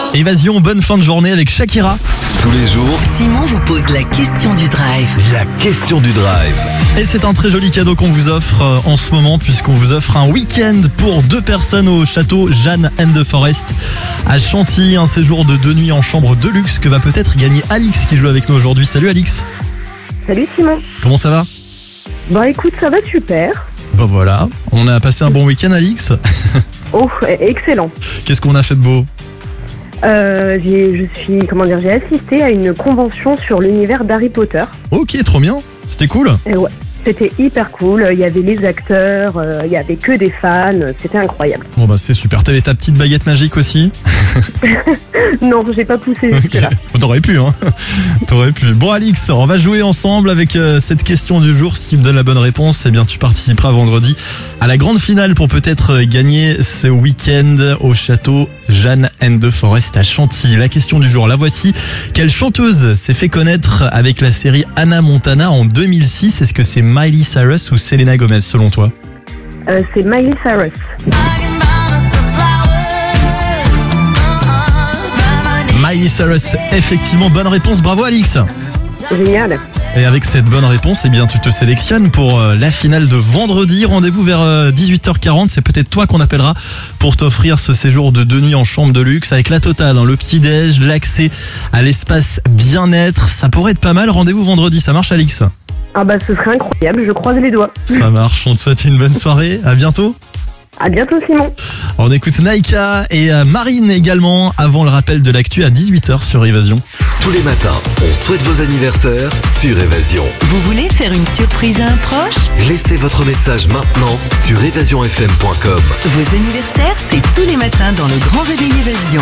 Évasion, bonne fin de journée avec Shakira. Tous les jours, Simon vous pose la question du drive. la question du drive. Et c'est un très joli cadeau qu'on vous offre en ce moment, puisqu'on vous offre un week-end pour 2 personnes au château Jeanne and the Forest à Chantilly. Un séjour de 2 nuits en chambre de luxe que va peut-être gagner Alix qui joue avec nous aujourd'hui. Salut Alix. Salut Simon. Comment ça va? Bah écoute, ça va super. Bah voilà, on a passé un bon week-end Alix. Oh, excellent. Qu'est-ce qu'on a fait de beau? J'ai assisté à une convention sur l'univers d'Harry Potter. Ok, trop bien, c'était cool. Et ouais, c'était hyper cool. Il y avait les acteurs, il y avait que des fans. C'était incroyable. Bon bah c'est super, t'avais ta petite baguette magique aussi? Non, j'ai pas poussé Ok, jusque-là. t'aurais pu hein. T'aurais pu. Bon Alix, on va jouer ensemble avec cette question du jour. Si tu me donnes la bonne réponse, eh bien tu participeras vendredi à la grande finale pour peut-être gagner ce week-end au château Jeanne and the Forest à Chantilly. La question du jour, la voici. Quelle chanteuse s'est fait connaître avec la série Hannah Montana en 2006? Est-ce que c'est Miley Cyrus ou Selena Gomez selon toi? C'est Miley Cyrus. Miley Cyrus, effectivement, bonne réponse, bravo Alix. Génial. Et avec cette bonne réponse, eh bien, tu te sélectionnes pour la finale de vendredi. Rendez-vous vers 18h40. C'est peut-être toi qu'on appellera pour t'offrir ce séjour de 2 nuits en chambre de luxe avec la totale, hein, le petit-déj, l'accès à l'espace bien-être. Ça pourrait être pas mal. Rendez-vous vendredi. Ça marche, Alix? Ah bah ce serait incroyable, je croise les doigts. Ça marche. On te souhaite une bonne soirée. À bientôt. À bientôt Simon. On écoute Naïka et Marine également avant le rappel de l'actu à 18h sur Évasion. Tous les matins, on souhaite vos anniversaires sur Évasion. Vous voulez faire une surprise à un proche? Laissez votre message maintenant sur évasionfm.com. Vos anniversaires, c'est tous les matins dans le Grand Réveil Évasion.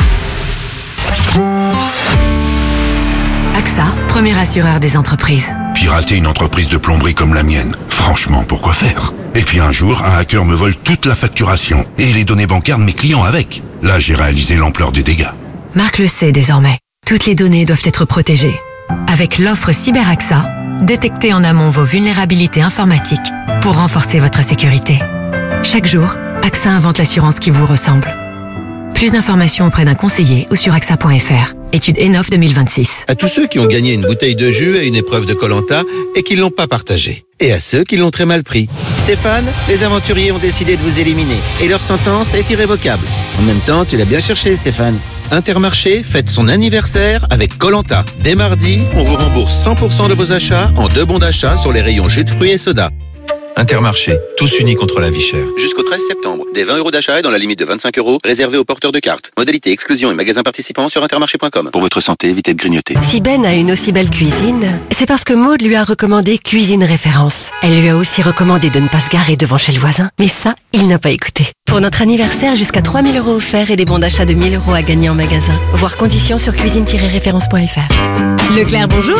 AXA, premier assureur des entreprises. Pirater une entreprise de plomberie comme la mienne, franchement, pourquoi faire? Et puis un jour, un hacker me vole toute la facturation et les données bancaires de mes clients avec. Là, j'ai réalisé l'ampleur des dégâts. Marc le sait désormais. Toutes les données doivent être protégées. Avec l'offre CyberAXA, détectez en amont vos vulnérabilités informatiques pour renforcer votre sécurité. Chaque jour, AXA invente l'assurance qui vous ressemble. Plus d'informations auprès d'un conseiller ou sur axa.fr. Étude ENOF 2026. À tous ceux qui ont gagné une bouteille de jus à une épreuve de Koh-Lanta et qui ne l'ont pas partagée. Et à ceux qui l'ont très mal pris. Stéphane, les aventuriers ont décidé de vous éliminer et leur sentence est irrévocable. En même temps, tu l'as bien cherché, Stéphane. Intermarché fête son anniversaire avec Koh-Lanta. Dès mardi, on vous rembourse 100% de vos achats en 2 bons d'achat sur les rayons jus de fruits et soda. Intermarché, tous unis contre la vie chère. Jusqu'au 13 septembre, des 20 € d'achat et dans la limite de 25 € réservés aux porteurs de cartes. Modalité, exclusion et magasins participants sur intermarché.com. Pour votre santé, évitez de grignoter. Si Ben a une aussi belle cuisine, c'est parce que Maude lui a recommandé Cuisine Référence. Elle lui a aussi recommandé de ne pas se garer devant chez le voisin. Mais ça, il n'a pas écouté. Pour notre anniversaire, jusqu'à 3 000 € offerts et des bons d'achat de 1 000 € à gagner en magasin. Voir conditions sur cuisine-référence.fr. Leclerc, bonjour.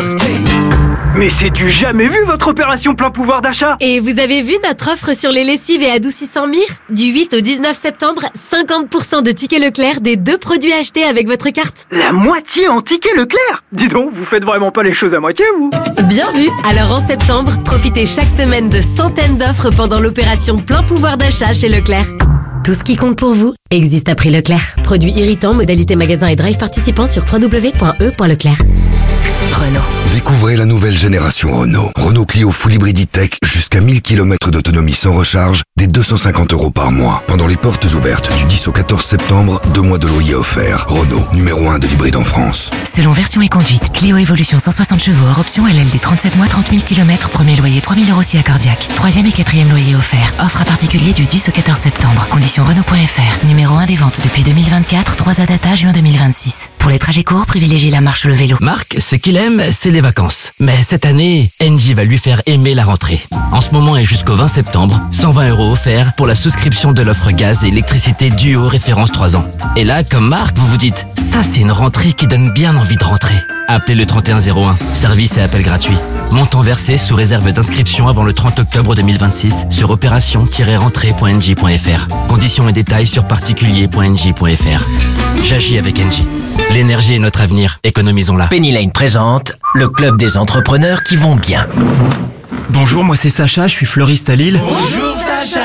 Mais c'est du jamais vu votre opération plein pouvoir d'achat. Et vous avez vu notre offre sur les lessives et adoucissants Mire? Du 8 au 19 septembre, 50% de tickets Leclerc des 2 produits achetés avec votre carte. La moitié en ticket Leclerc. Dis donc, vous faites vraiment pas les choses à moitié, vous? Bien vu. Alors en septembre, profitez chaque semaine de centaines d'offres pendant l'opération plein pouvoir d'achat chez Leclerc. Tout ce qui compte pour vous existe à prix Leclerc. Produits irritants, modalité magasin et drive participants sur www.e.leclerc. Renault. Découvrez la nouvelle génération Renault. Renault Clio Full Hybrid E-Tech, jusqu'à 1000 km d'autonomie sans recharge, dès 250 € par mois. Pendant les portes ouvertes du 10 au 14 septembre, 2 mois de loyer offerts. Renault, numéro 1 de l'hybride en France. Selon version et conduite, Clio Evolution 160 chevaux hors option LLD 37 mois, 30 000 km, premier loyer 3 000 € si accordiaque. 3e et 4e loyer offert. Offre à particulier du 10 au 14 septembre. Conditions Renault.fr. Numéro 1 des ventes depuis 2024, 3 data juin 2026. Pour les trajets courts, privilégiez la marche ou le vélo. Marc, ce qu'il aime, c'est les vacances. Mais cette année, Engie va lui faire aimer la rentrée. En ce moment et jusqu'au 20 septembre, 120 € offerts pour la souscription de l'offre gaz et électricité Duo référence 3 ans. Et là, comme Marc, vous vous dites, ça c'est une rentrée qui donne bien envie de rentrer. Appelez le 3101, service et appel gratuit. Montant versé sous réserve d'inscription avant le 30 octobre 2026 sur opération-rentrée.engie.fr. Conditions et détails sur particulier.engie.fr. J'agis avec Engie. L'énergie est notre avenir, économisons-la. Penny Lane présente le club des entrepreneurs qui vont bien. Bonjour, moi c'est Sacha, je suis fleuriste à Lille. Bonjour Sacha.